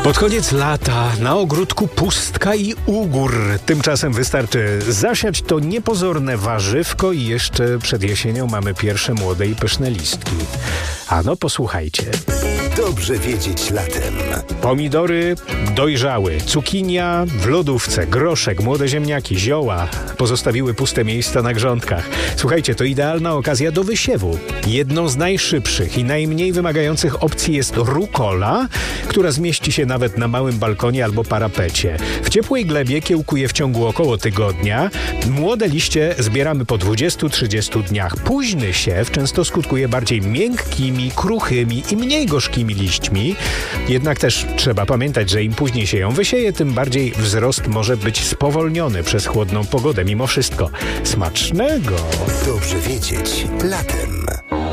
Pod koniec lata na ogródku pustka i ugór. Tymczasem wystarczy zasiać to niepozorne warzywko i jeszcze przed jesienią mamy pierwsze młode i pyszne listki. Ano, posłuchajcie. Dobrze wiedzieć latem. Pomidory dojrzały, cukinia w lodówce, groszek, młode ziemniaki, zioła pozostawiły puste miejsca na grządkach. Słuchajcie, to idealna okazja do wysiewu. Jedną z najszybszych i najmniej wymagających opcji jest rukola, która zmieści się nawet na małym balkonie albo parapecie. W ciepłej glebie kiełkuje w ciągu około tygodnia. Młode liście zbieramy po 20-30 dniach. Późny siew często skutkuje bardziej miękkimi, kruchymi i mniej gorzkimi liśćmi. Jednak też trzeba pamiętać, że im później się ją wysieje, tym bardziej wzrost może być spowolniony przez chłodną pogodę. Mimo wszystko, smacznego! Dobrze wiedzieć latem.